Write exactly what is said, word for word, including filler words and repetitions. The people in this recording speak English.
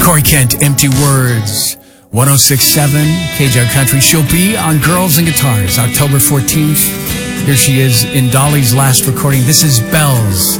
Corey Kent, Empty Words, one oh six point seven K J R Country. She'll be on Girls and Guitars, October fourteenth. Here she is in Dolly's last recording. This is Bells.